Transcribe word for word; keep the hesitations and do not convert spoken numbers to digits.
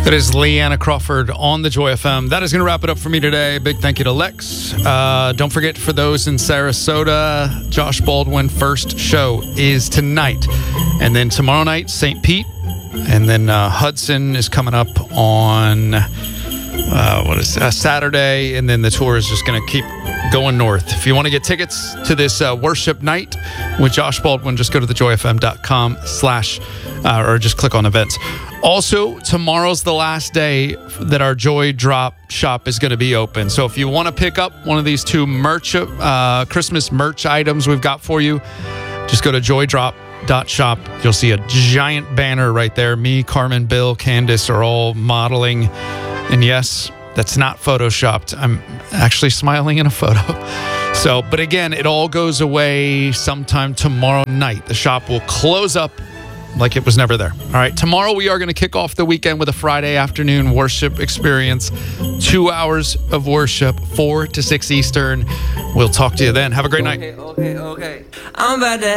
That is Leanna Crawford on the Joy F M. That is going to wrap it up for me today. Big thank you to Lex. Uh, don't forget, for those in Sarasota, Josh Baldwin first show is tonight. And then tomorrow night, Saint Pete. And then uh, Hudson is coming up on uh, what is uh, Saturday. And then the tour is just going to keep going north. If you want to get tickets to this uh, worship night with Josh Baldwin, just go to the joy f m dot com slash uh, or just click on events. Also, tomorrow's the last day that our Joy Drop shop is going to be open. So if you want to pick up one of these two merch, uh, Christmas merch items we've got for you, just go to joy drop dot shop. You'll see a giant banner right there. Me, Carmen, Bill, Candace are all modeling. And yes, that's not photoshopped. I'm actually smiling in a photo. So, but again, it all goes away sometime tomorrow night. The shop will close up like it was never there. All right, tomorrow we are going to kick off the weekend with a Friday afternoon worship experience. Two hours of worship, four to six Eastern. We'll talk to you then. Have a great night. Okay, okay, okay. I'm about to